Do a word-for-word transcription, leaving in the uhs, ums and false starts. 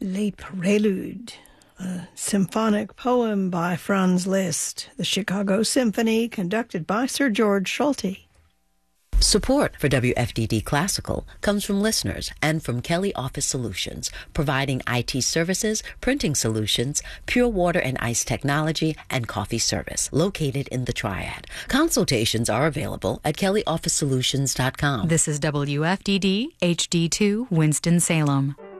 Les Préludes, a symphonic poem by Franz Liszt, the Chicago Symphony, conducted by Sir George Solti. Support for W F D D Classical comes from listeners and from Kelly Office Solutions, providing I T services, printing solutions, pure water and ice technology, and coffee service, located in the Triad. Consultations are available at kelly office solutions dot com. This is W F D D H D two Winston-Salem.